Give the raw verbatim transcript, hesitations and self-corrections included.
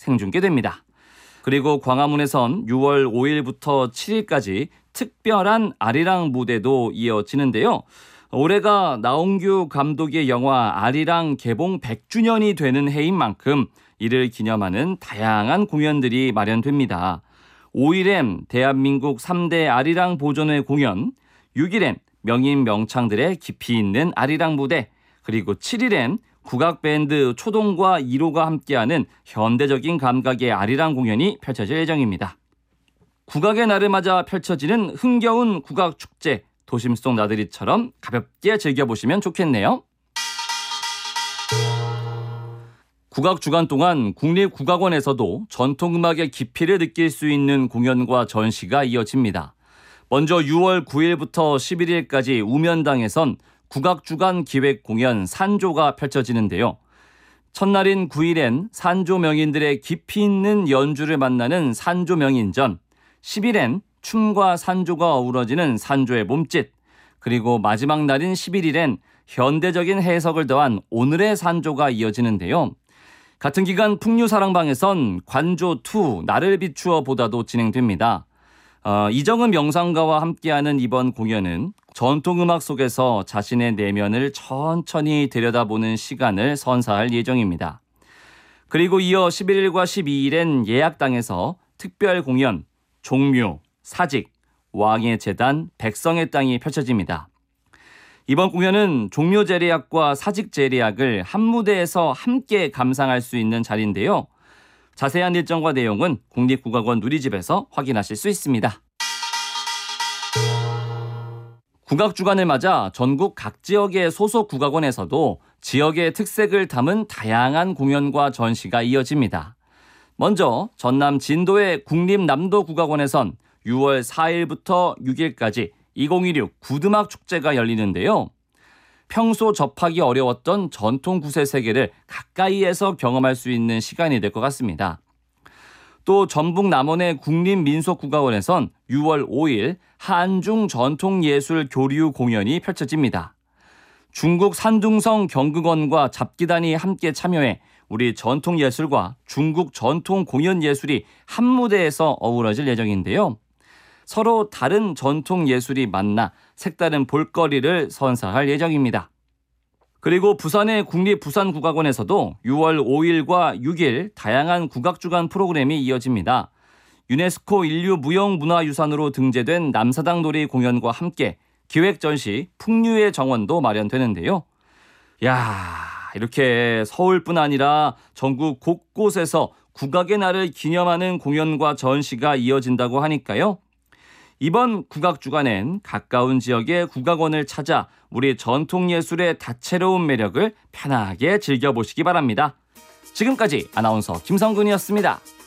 생중계됩니다. 그리고 광화문에선 유월 오일부터 칠일까지 특별한 아리랑 무대도 이어지는데요. 올해가 나홍규 감독의 영화 아리랑 개봉 백 주년이 되는 해인 만큼 이를 기념하는 다양한 공연들이 마련됩니다. 오일엔 대한민국 삼 대 아리랑 보존회 공연, 육일엔 명인 명창들의 깊이 있는 아리랑 무대, 그리고 칠일엔 국악밴드 초동과 일호가 함께하는 현대적인 감각의 아리랑 공연이 펼쳐질 예정입니다. 국악의 날을 맞아 펼쳐지는 흥겨운 국악축제, 도심 속 나들이처럼 가볍게 즐겨보시면 좋겠네요. 국악 주간 동안 국립국악원에서도 전통음악의 깊이를 느낄 수 있는 공연과 전시가 이어집니다. 먼저 유월 구일부터 십일일까지 우면당에선 국악주간 기획공연 산조가 펼쳐지는데요. 첫날인 구일엔 산조 명인들의 깊이 있는 연주를 만나는 산조 명인전, 십일엔 춤과 산조가 어우러지는 산조의 몸짓, 그리고 마지막 날인 십일일엔 현대적인 해석을 더한 오늘의 산조가 이어지는데요. 같은 기간 풍류사랑방에선 관조 투 나를 비추어 보다도 진행됩니다. 어, 이정은 명상가와 함께하는 이번 공연은 전통음악 속에서 자신의 내면을 천천히 들여다보는 시간을 선사할 예정입니다. 그리고 이어 십일일과 십이일엔 예약당에서 특별 공연, 종묘, 사직, 왕의 제단, 백성의 땅이 펼쳐집니다. 이번 공연은 종묘 재래악과 사직 재래악을 한 무대에서 함께 감상할 수 있는 자리인데요. 자세한 일정과 내용은 국립국악원 누리집에서 확인하실 수 있습니다. 국악주간을 맞아 전국 각 지역의 소속 국악원에서도 지역의 특색을 담은 다양한 공연과 전시가 이어집니다. 먼저 전남 진도의 국립남도국악원에선 유월 사일부터 육일까지 이천십육 구드막 축제가 열리는데요. 평소 접하기 어려웠던 전통 굿의 세계를 가까이에서 경험할 수 있는 시간이 될 것 같습니다. 또 전북 남원의 국립민속국악원에선 유월 오일 한중 전통예술 교류 공연이 펼쳐집니다. 중국 산둥성 경극원과 잡기단이 함께 참여해 우리 전통예술과 중국 전통 공연예술이 한 무대에서 어우러질 예정인데요. 서로 다른 전통예술이 만나 색다른 볼거리를 선사할 예정입니다. 그리고 부산의 국립부산국악원에서도 유월 오일과 육일 다양한 국악주간 프로그램이 이어집니다. 유네스코 인류무형문화유산으로 등재된 남사당놀이 공연과 함께 기획전시 풍류의 정원도 마련되는데요. 야, 이렇게 서울뿐 아니라 전국 곳곳에서 국악의 날을 기념하는 공연과 전시가 이어진다고 하니까요. 이번 국악주간엔 가까운 지역의 국악원을 찾아 우리 전통예술의 다채로운 매력을 편하게 즐겨보시기 바랍니다. 지금까지 아나운서 김성근이었습니다.